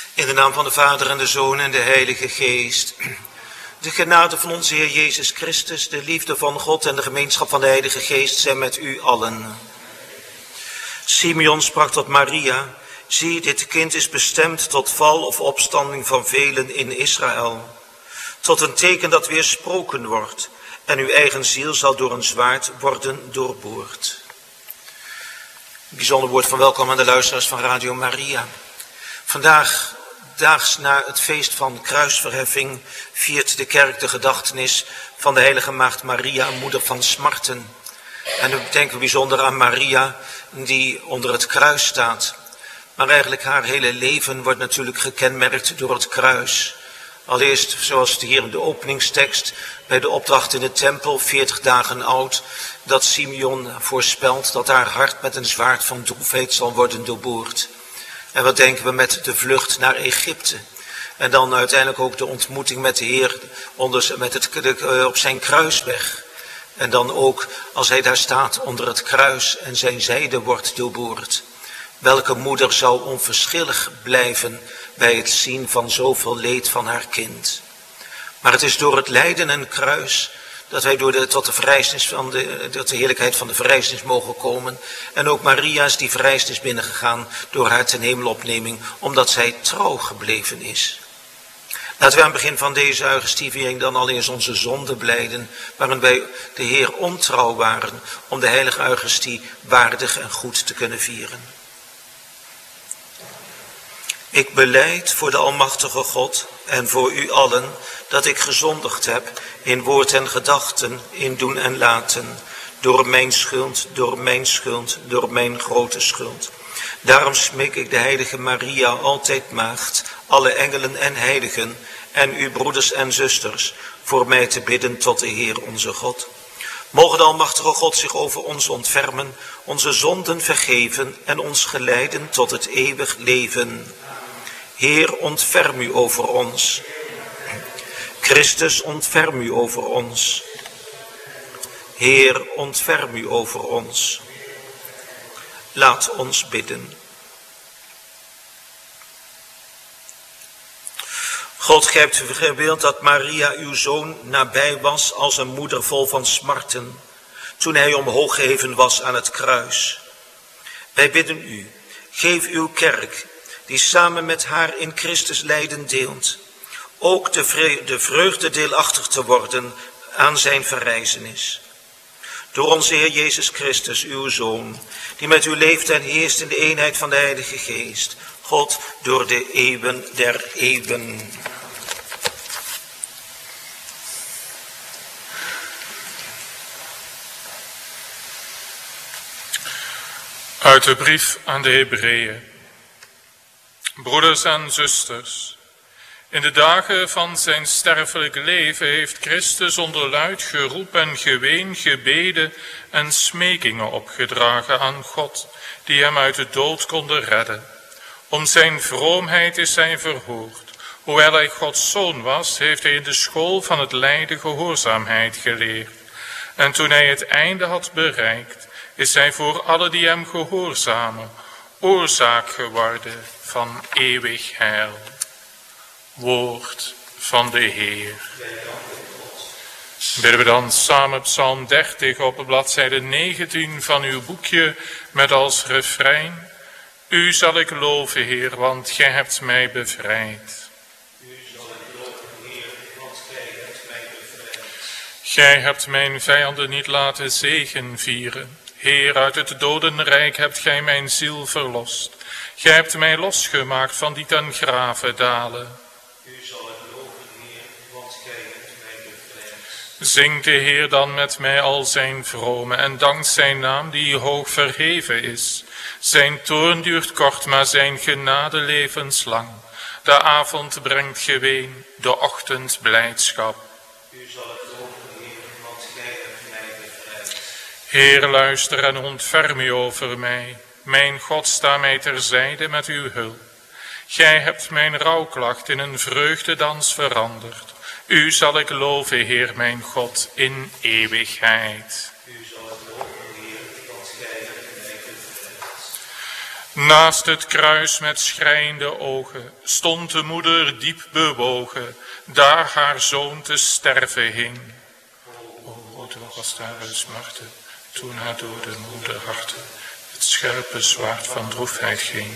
In de naam van de Vader en de Zoon en de Heilige Geest. De genade van onze Heer Jezus Christus, de liefde van God en de gemeenschap van de Heilige Geest zijn met u allen. Simeon sprak tot Maria: zie, dit kind is bestemd tot val of opstanding van velen in Israël. Tot een teken dat weersproken wordt en uw eigen ziel zal door een zwaard worden doorboord. Bijzonder woord van welkom aan de luisteraars van Radio Maria. Vandaag, daags na het feest van kruisverheffing, viert de kerk de gedachtenis van de heilige maagd Maria, moeder van smarten. En we denken bijzonder aan Maria die onder het kruis staat. Maar eigenlijk haar hele leven wordt natuurlijk gekenmerkt door het kruis. Allereerst, zoals het hier in de openingstekst, bij de opdracht in de tempel, 40 dagen oud, dat Simeon voorspelt dat haar hart met een zwaard van droefheid zal worden doorboord. En wat denken we met de vlucht naar Egypte? En dan uiteindelijk ook de ontmoeting met de Heer op zijn kruisweg. En dan ook als hij daar staat onder het kruis en zijn zijde wordt doorboord. Welke moeder zou onverschillig blijven bij het zien van zoveel leed van haar kind? Maar het is door het lijden en kruis dat wij tot de heerlijkheid van de verrijzenis mogen komen. En ook Maria is die verrijzenis binnengegaan door haar ten hemelopneming, omdat zij trouw gebleven is. Laten we aan het begin van deze Eucharistieviering dan allereerst onze zonde belijden, waarin wij de Heer ontrouw waren, om de heilige Eucharistie waardig en goed te kunnen vieren. Ik belijd voor de Almachtige God en voor u allen dat ik gezondigd heb in woord en gedachten, in doen en laten, door mijn schuld, door mijn grote schuld. Daarom smeek ik de heilige Maria, altijd maagd, alle engelen en heiligen en uw broeders en zusters, voor mij te bidden tot de Heer onze God. Mogen de Almachtige God zich over ons ontfermen, onze zonden vergeven en ons geleiden tot het eeuwig leven. Heer, ontferm u over ons. Christus, ontferm u over ons. Heer, ontferm u over ons. Laat ons bidden. God, gij hebt gewild dat Maria, uw zoon, nabij was als een moeder vol van smarten, toen hij omhoog geheven was aan het kruis. Wij bidden u, geef uw kerk, die samen met haar in Christus lijden deelt, ook de vreugde deelachtig te worden aan zijn verrijzenis. Door onze Heer Jezus Christus, uw Zoon, die met u leeft en heerst in de eenheid van de Heilige Geest, God door de eeuwen der eeuwen. Uit de brief aan de Hebreeën. Broeders en zusters, in de dagen van zijn sterfelijk leven heeft Christus onder luid geroep en geween, gebeden en smekingen opgedragen aan God, die hem uit de dood konden redden. Om zijn vroomheid is hij verhoord. Hoewel hij Gods zoon was, heeft hij in de school van het lijden gehoorzaamheid geleerd. En toen hij het einde had bereikt, is hij voor alle die hem gehoorzamen oorzaak geworden van eeuwig heil. Woord van de Heer. Bidden we dan samen Psalm 30 op bladzijde 19 van uw boekje met als refrein: U zal ik loven, Heer, want gij hebt mij bevrijd. U zal ik loven, Heer, want gij hebt mij bevrijd. Gij hebt mijn vijanden niet laten zegen vieren. Heer, uit het dodenrijk hebt gij mijn ziel verlost. Gij hebt mij losgemaakt van die ten grave dalen. U zal ik loven, Heer, want gij hebt mij bevrijd. Zingt de Heer dan met mij al zijn vrome en dankt zijn naam die hoog verheven is. Zijn toorn duurt kort, maar zijn genade levenslang. De avond brengt geween, de ochtend blijdschap. U zal het loven, Heer, want gij hebt mij bevrijd. Heer, luister en ontferm u over mij. Mijn God, sta mij terzijde met uw hulp. Gij hebt mijn rouwklacht in een vreugdedans veranderd. U zal ik loven, Heer mijn God, in eeuwigheid. U zal het loven, Heer, want gij hebt mij bevrijd. Naast het kruis met schreiende ogen stond de moeder diep bewogen, daar haar zoon te sterven hing. O, hoe droef was daar een smarte, toen haar door de moederharte het scherpe zwaard van droefheid ging.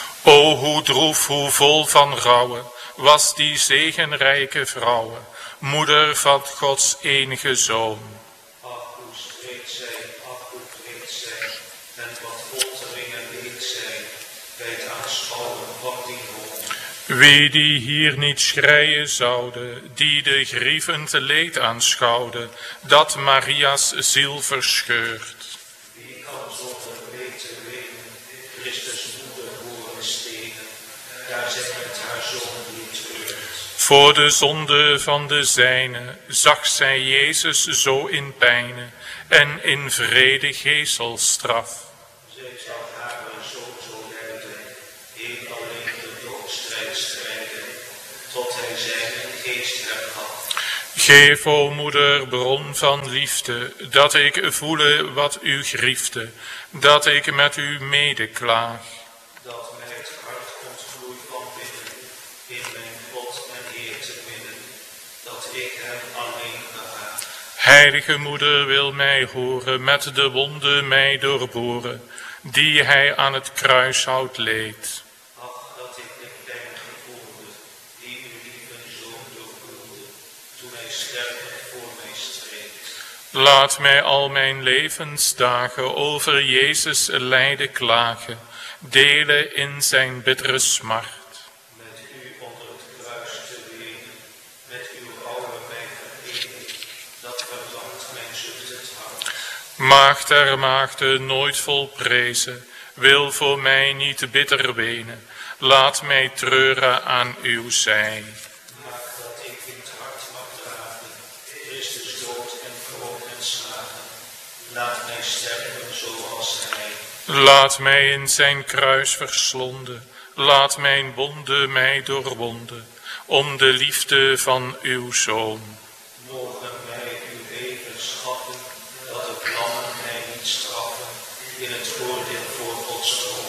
O, hoe droef, hoe vol van rouwen was die zegenrijke vrouwe, moeder van Gods enige zoon. Ach, hoe streed zij, ach, hoe breed zij, en wat foltering en leed zij, bij het aanschouwen van die hoon. Wie die hier niet schreien zouden, die de grievend leed aanschouwde, dat Maria's ziel verscheurt. Wie kan zonder leed te wenen, Christus moeder horen stenen, daar zij met haar zoon niet treurt. Voor de zonde van de zijne zag zij Jezus zo in pijnen en in vrede geeselstraf. Zij zal haar zoon zo lijden, heel alleen de doodstrijd strijden, tot hij zijn geest hergaf. Geef, o moeder, bron van liefde, dat ik voele wat u griefde, dat ik met u medeklaag. Dat mij het hart ontvloeit van binnen, in mijn God en Heer te midden, dat ik hem alleen behaag. Heilige moeder wil mij horen, met de wonde mij doorboren, die hij aan het kruishout leed. Ach, dat ik de pijn gevoelde, die uw lieve zoon doorvoelde, toen hij stervend voor mij streed. Laat mij al mijn levensdagen over Jezus lijden klagen, delen in zijn bittere smart. Met u onder het kruis te wenen, met uw oude mij verenigen, dat verlangt mijn zuchtend hart. Maagd der maagden nooit volprezen, wil voor mij niet bitter wenen, laat mij treuren aan uw zij. Maak dat ik in het hart mag dragen, Christus dood en kroon en slagen. Laat mij sterven zoals hij. Laat mij in zijn kruis verslonden, laat mijn wonden mij doorwonden, om de liefde van uw zoon. Mogen mij uw leven schatten, dat de plannen mij niet straffen, in het oordeel voor Gods troon.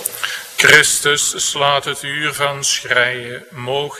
Christus slaat het uur van schreien, moog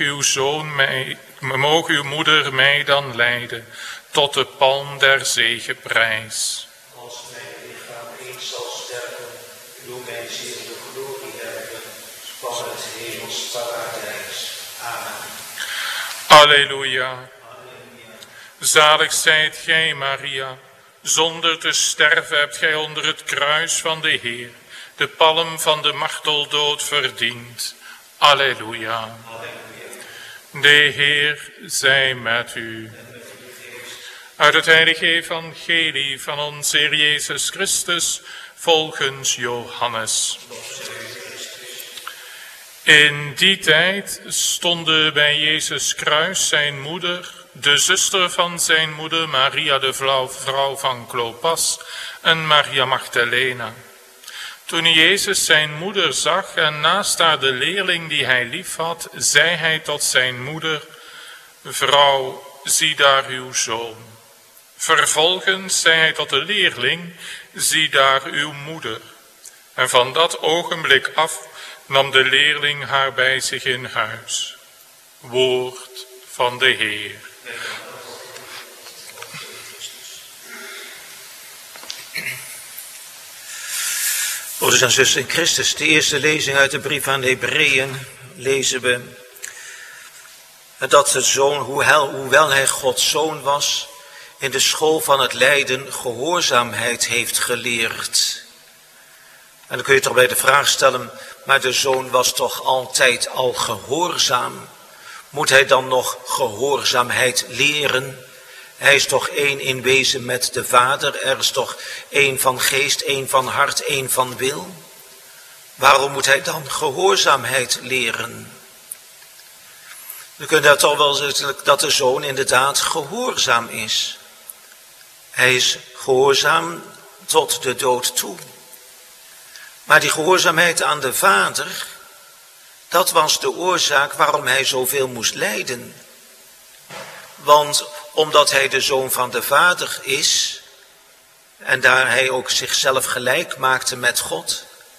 uw moeder mij dan leiden, tot de palm der zegeprijs. Als mijn lichaam eens zal sterven, doe mijn ziel de glorie hebben van het hemels paradijs. Amen. Alleluia. Zalig zijt gij, Maria, zonder te sterven hebt gij onder het kruis van de Heer de palm van de marteldood verdiend. Alleluia. De Heer zij met u. Uit het heilige evangelie van onze Heer Jezus Christus volgens Johannes. In die tijd stonden bij Jezus kruis zijn moeder, de zuster van zijn moeder Maria de vrouw van Klopas en Maria Magdalena. Toen Jezus zijn moeder zag en naast haar de leerling die hij lief had, zei hij tot zijn moeder: Vrouw, zie daar uw zoon. Vervolgens zei hij tot de leerling: Zie daar uw moeder. En van dat ogenblik af nam de leerling haar bij zich in huis. Woord van de Heer. Broeders en zusters in Christus, de eerste lezing uit de brief aan de Hebreeën lezen we dat de zoon, hoewel hij Gods zoon was, in de school van het lijden gehoorzaamheid heeft geleerd. En dan kun je toch bij de vraag stellen, maar de zoon was toch altijd al gehoorzaam? Moet hij dan nog gehoorzaamheid leren? Hij is toch één in wezen met de Vader, er is toch één van geest, één van hart, één van wil? Waarom moet hij dan gehoorzaamheid leren? We kunnen daar toch wel zeggen dat de zoon inderdaad gehoorzaam is. Hij is gehoorzaam tot de dood toe. Maar die gehoorzaamheid aan de Vader, dat was de oorzaak waarom hij zoveel moest lijden. Want omdat hij de zoon van de Vader is, en daar hij ook zichzelf gelijk maakte met God,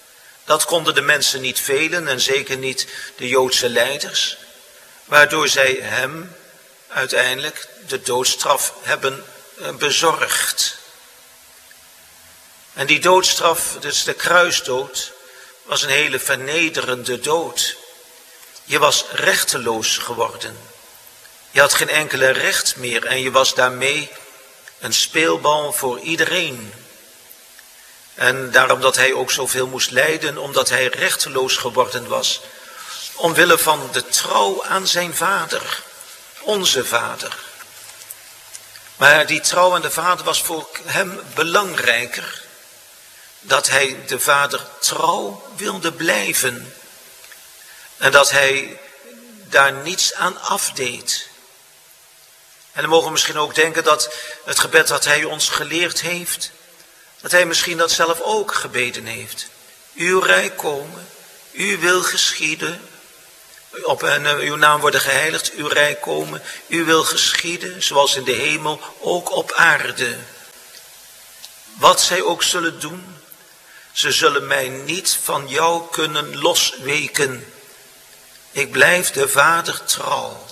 Dat konden de mensen niet velen en zeker niet de Joodse leiders, waardoor zij hem uiteindelijk de doodstraf hebben bezorgd. En die doodstraf, dus de kruisdood, was een hele vernederende dood. Je was rechteloos geworden. Je had geen enkele recht meer en je was daarmee een speelbal voor iedereen. En daarom dat hij ook zoveel moest lijden, omdat hij rechteloos geworden was. Omwille van de trouw aan zijn vader, onze vader. Maar die trouw aan de vader was voor hem belangrijker. Dat hij de vader trouw wilde blijven. En dat hij daar niets aan afdeed. En dan mogen we misschien ook denken dat het gebed dat hij ons geleerd heeft, dat hij misschien dat zelf ook gebeden heeft. Uw rijk komen, uw wil geschieden, uw naam worden geheiligd, uw rijk komen, uw wil geschieden, zoals in de hemel, ook op aarde. Wat zij ook zullen doen, ze zullen mij niet van jou kunnen losweken. Ik blijf de Vader trouw.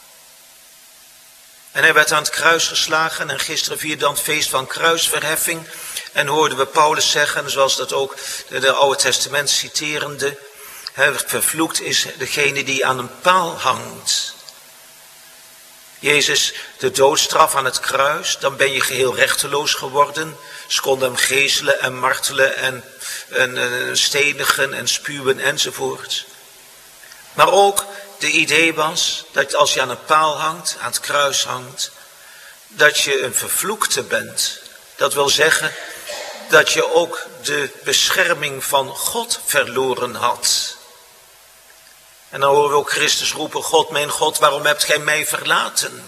En hij werd aan het kruis geslagen en gisteren vierde dan het feest van kruisverheffing. En hoorden we Paulus zeggen, zoals dat ook de Oude Testament citerende, vervloekt is degene die aan een paal hangt. Jezus, de doodstraf aan het kruis, dan ben je geheel rechteloos geworden. Ze konden hem geeselen en martelen en stenigen en spuwen enzovoort. Maar ook de idee was dat als je aan een paal hangt, aan het kruis hangt, dat je een vervloekte bent. Dat wil zeggen dat je ook de bescherming van God verloren had. En dan horen we ook Christus roepen, God, mijn God, waarom hebt gij mij verlaten?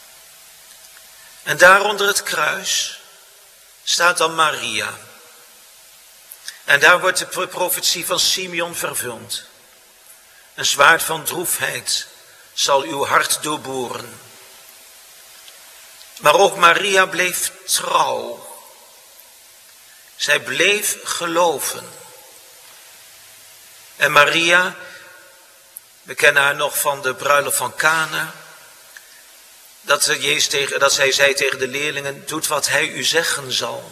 En daar onder het kruis staat dan Maria. En daar wordt de profetie van Simeon vervuld. Een zwaard van droefheid zal uw hart doorboren. Maar ook Maria bleef trouw. Zij bleef geloven. En Maria, we kennen haar nog van de bruiloft van Kana, dat zij zei tegen de leerlingen, doet wat hij u zeggen zal.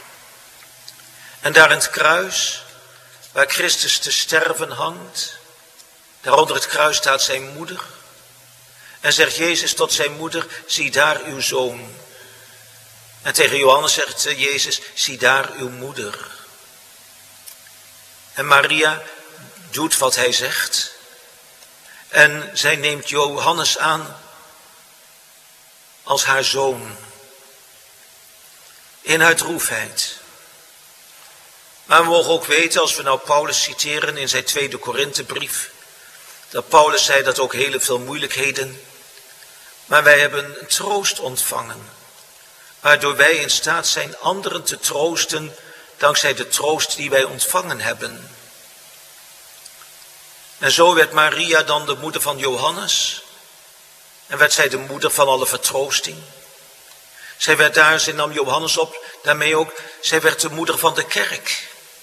En daar in het kruis, waar Christus te sterven hangt, daar onder het kruis staat zijn moeder. En zegt Jezus tot zijn moeder, zie daar uw zoon. En tegen Johannes zegt Jezus, zie daar uw moeder. En Maria doet wat hij zegt. En zij neemt Johannes aan als haar zoon. In haar droefheid. Maar we mogen ook weten, als we nou Paulus citeren in zijn 2e Korinthebrief, dat Paulus zei dat ook heel veel moeilijkheden, maar wij hebben troost ontvangen, waardoor wij in staat zijn anderen te troosten, dankzij de troost die wij ontvangen hebben. En zo werd Maria dan de moeder van Johannes, en werd zij de moeder van alle vertroosting. Zij werd daar, zij nam Johannes op, daarmee ook, zij werd de moeder van de kerk.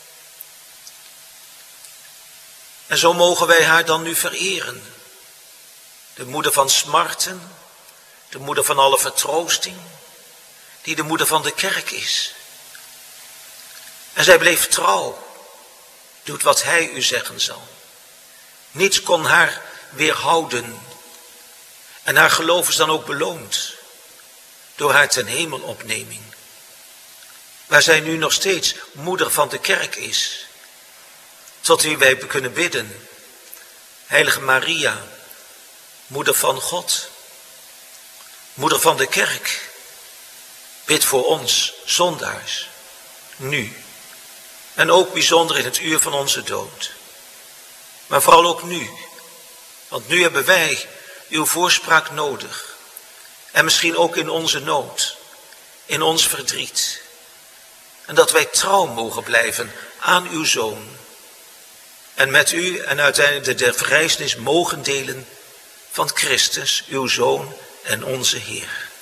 En zo mogen wij haar dan nu vereren. De moeder van smarten, de moeder van alle vertroosting, die de moeder van de kerk is. En zij bleef trouw, doet wat hij u zeggen zal. Niets kon haar weerhouden. En haar geloof is dan ook beloond door haar ten hemelopneming. Waar zij nu nog steeds moeder van de kerk is. Tot wie wij kunnen bidden. Heilige Maria, moeder van God. Moeder van de kerk. Bid voor ons, zondaars. Nu. En ook bijzonder in het uur van onze dood. Maar vooral ook nu. Want nu hebben wij uw voorspraak nodig. En misschien ook in onze nood. In ons verdriet. En dat wij trouw mogen blijven aan uw Zoon. En met u en uiteindelijk de verrijzenis mogen delen van Christus, uw Zoon en onze Heer.